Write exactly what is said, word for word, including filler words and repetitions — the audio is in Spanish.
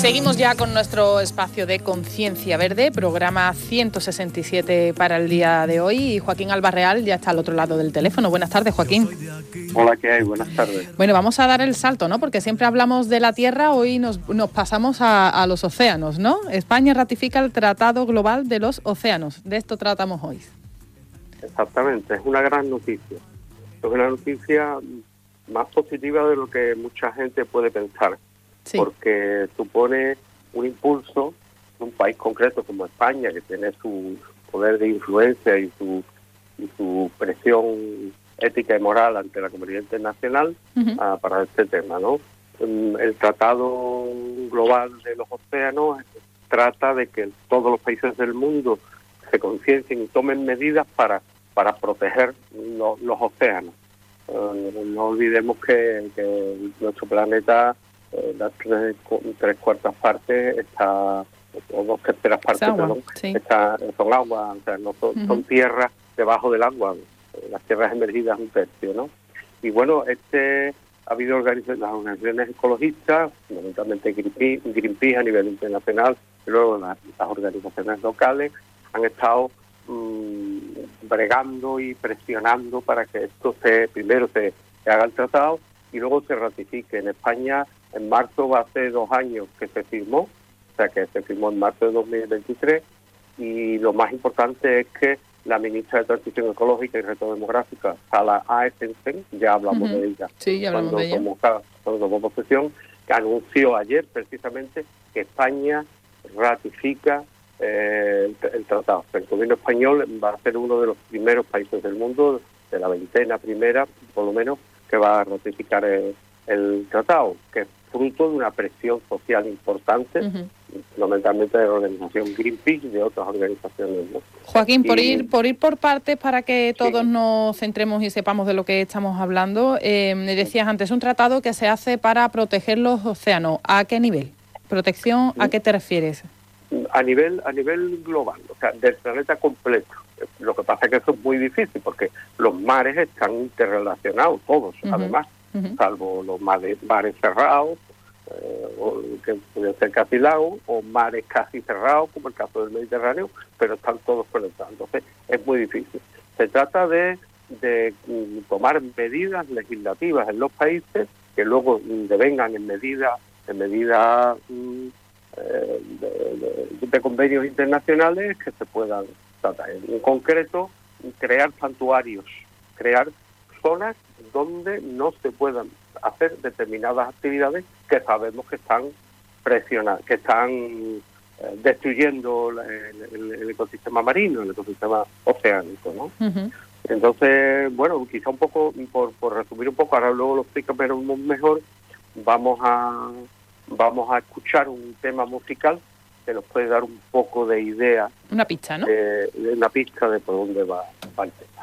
Seguimos ya con nuestro espacio de Conciencia Verde, programa ciento sesenta y siete para el día de hoy. Y Joaquín Albarreal ya está al otro lado del teléfono. Buenas tardes, Joaquín. Hola, ¿qué hay? Buenas tardes. Bueno, vamos a dar el salto, ¿no? Porque siempre hablamos de la Tierra, hoy nos, nos pasamos a, a los océanos, ¿no? España ratifica el Tratado Global de los Océanos. De esto tratamos hoy. Exactamente, es una gran noticia. Es una noticia más positiva de lo que mucha gente puede pensar. Sí. Porque supone un impulso de un país concreto como España, que tiene su poder de influencia y su, y su presión ética y moral ante la comunidad internacional, uh-huh. uh, para este tema, ¿no? El Tratado Global de los Océanos trata de que todos los países del mundo se conciencien y tomen medidas para, para proteger lo, los océanos. Uh, no olvidemos que, que nuestro planeta, eh, las tres, tres cuartas partes está, o dos terceras partes, agua, perdón, sí. está, son agua, o sea, no son, uh-huh. son tierras debajo del agua, las tierras emergidas un tercio, ¿no? Y bueno, este ha habido organizaciones, las organizaciones ecologistas, fundamentalmente Greenpeace, Greenpeace a nivel internacional, y luego las, las organizaciones locales han estado mmm, bregando y presionando para que esto se primero se, se haga el tratado y luego se ratifique. En España, en marzo, va a ser dos años que se firmó, o sea que se firmó en marzo de dos mil veintitrés, y lo más importante es que la ministra de Transición Ecológica y Reto Demográfica, Sala Aesensen, ya hablamos uh-huh. de ella, sí, ya hablamos cuando, de ella. Tomó, cuando tomó posesión, que anunció ayer precisamente que España ratifica eh, el, el tratado. El gobierno español va a ser uno de los primeros países del mundo, de la veintena primera, por lo menos, que va a ratificar el, el tratado, que es fruto de una presión social importante, uh-huh. fundamentalmente de la organización Greenpeace y de otras organizaciones, ¿no? Joaquín, por y, ir por ir por partes para que todos sí. nos centremos y sepamos de lo que estamos hablando, eh, me decías antes, un tratado que se hace para proteger los océanos. ¿A qué nivel? ¿Protección? ¿A qué te refieres? A nivel a nivel global, o sea, del planeta completo. Lo que pasa es que eso es muy difícil porque los mares están interrelacionados todos, uh-huh. además, uh-huh. salvo los mares, mares cerrados, eh, o que pueden ser casi lagos, o mares casi cerrados, como el caso del Mediterráneo, pero están todos conectados. Entonces, es muy difícil. Se trata de, de tomar medidas legislativas en los países que luego devengan en medidas en medidas eh, de, de, de convenios internacionales que se puedan tratar. En concreto, crear santuarios, crear zonas donde no se puedan hacer determinadas actividades que sabemos que están presionando, que están eh, destruyendo el, el, el ecosistema marino, el ecosistema oceánico, ¿no? Uh-huh. Entonces, bueno, quizá un poco, por, por resumir un poco, ahora luego lo explico pero mejor, vamos a vamos a escuchar un tema musical que nos puede dar un poco de idea. Una pista, ¿no? De, de una pista de por dónde va, va el tema.